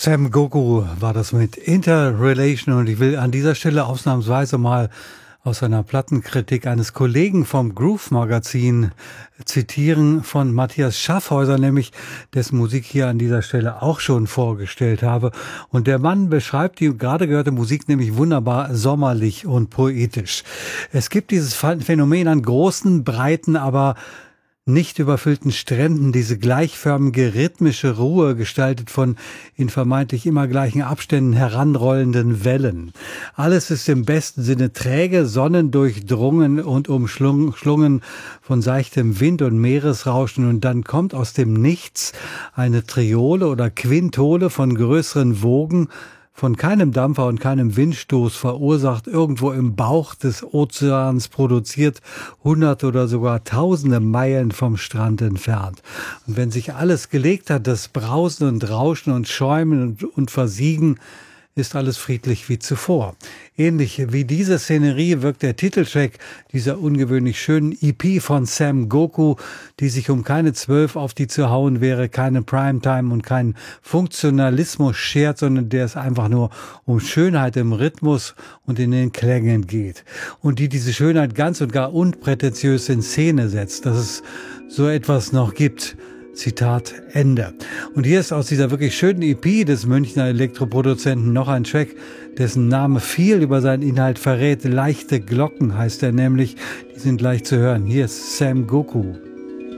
Sam Goku war das mit Interrelation, und ich will an dieser Stelle ausnahmsweise mal aus einer Plattenkritik eines Kollegen vom Groove Magazin zitieren, von Matthias Schaffhäuser, nämlich dessen Musik hier an dieser Stelle auch schon vorgestellt habe. Und der Mann beschreibt die gerade gehörte Musik nämlich wunderbar sommerlich und poetisch. Es gibt dieses Phänomen an großen, breiten, aber nicht überfüllten Stränden, diese gleichförmige rhythmische Ruhe, gestaltet von in vermeintlich immer gleichen Abständen heranrollenden Wellen. Alles ist im besten Sinne träge, sonnendurchdrungen und umschlungen von seichtem Wind und Meeresrauschen, und dann kommt aus dem Nichts eine Triole oder Quintole von größeren Wogen, von keinem Dampfer und keinem Windstoß verursacht, irgendwo im Bauch des Ozeans produziert, hunderte oder sogar tausende Meilen vom Strand entfernt. Und wenn sich alles gelegt hat, das Brausen und Rauschen und Schäumen und Versiegen, ist alles friedlich wie zuvor. Ähnlich wie diese Szenerie wirkt der Titeltrack dieser ungewöhnlich schönen EP von Sam Goku, die sich um keine 12 auf die zu hauen wäre, keine Primetime und keinen Funktionalismus schert, sondern der es einfach nur um Schönheit im Rhythmus und in den Klängen geht. Und die diese Schönheit ganz und gar unprätentiös in Szene setzt, dass es so etwas noch gibt. Zitat Ende. Und hier ist aus dieser wirklich schönen EP des Münchner Elektroproduzenten noch ein Track, dessen Name viel über seinen Inhalt verrät. Leichte Glocken heißt er nämlich. Die sind leicht zu hören. Hier ist Sam Goku.